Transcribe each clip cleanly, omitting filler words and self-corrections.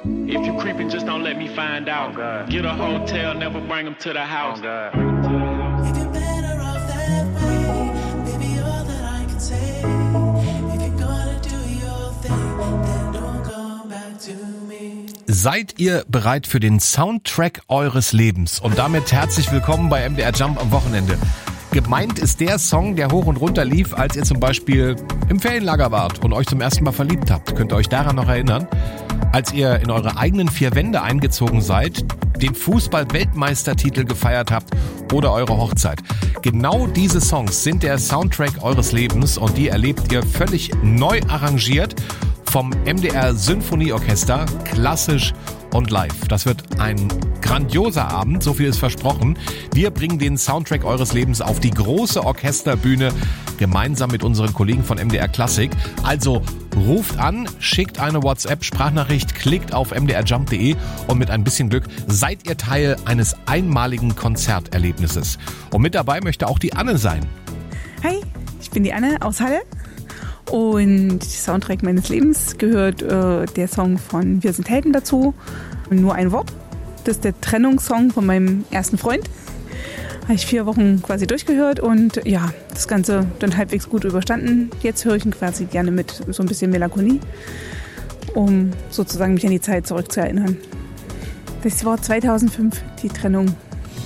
If you creeping, just don't let me find out. Get a hotel, never bring them to the house. If you're better off that way, baby, all that I can say. If you're gonna do your thing, then don't come back to me. Seid ihr bereit für den Soundtrack eures Lebens? Und damit herzlich willkommen bei MDR Jump am Wochenende. Gemeint ist der Song, der hoch und runter lief, als ihr zum Beispiel im Ferienlager wart und euch zum ersten Mal verliebt habt. Könnt ihr euch daran noch erinnern? Als ihr in eure eigenen vier Wände eingezogen seid, den Fußball-Weltmeistertitel gefeiert habt oder eure Hochzeit. Genau diese Songs sind der Soundtrack eures Lebens und die erlebt ihr völlig neu arrangiert vom MDR Sinfonieorchester, klassisch und live. Das wird ein grandioser Abend, so viel ist versprochen. Wir bringen den Soundtrack eures Lebens auf die große Orchesterbühne gemeinsam mit unseren Kollegen von MDR Klassik. Also ruft an, schickt eine WhatsApp-Sprachnachricht, klickt auf mdrjump.de und mit ein bisschen Glück seid ihr Teil eines einmaligen Konzerterlebnisses. Und mit dabei möchte auch die Anne sein. Hi, ich bin die Anne aus Halle und Soundtrack meines Lebens gehört der Song von Wir sind Helden dazu. Nur ein Wort. Das ist der Trennungssong von meinem ersten Freund. Habe ich 4 Wochen quasi durchgehört und ja, das Ganze dann halbwegs gut überstanden. Jetzt höre ich ihn quasi gerne mit so ein bisschen Melancholie, um sozusagen mich an die Zeit zurückzuerinnern. Das war 2005, die Trennung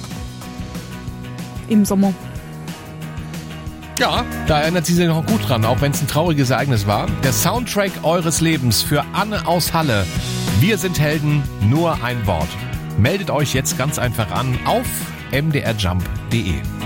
im Sommer. Ja, da erinnert sie sich noch gut dran, auch wenn es ein trauriges Ereignis war. Der Soundtrack eures Lebens für Anne aus Halle. Wir sind Helden, nur ein Wort. Meldet euch jetzt ganz einfach an auf mdrjump.de.